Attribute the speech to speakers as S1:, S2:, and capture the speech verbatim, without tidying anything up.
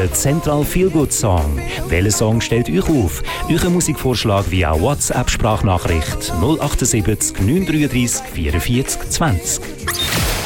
S1: der Central Feel Good Song. Welcher Song stellt euch auf? Euren Musikvorschlag via WhatsApp-Sprachnachricht null acht sieben neun drei drei vierundvierzig zwanzig.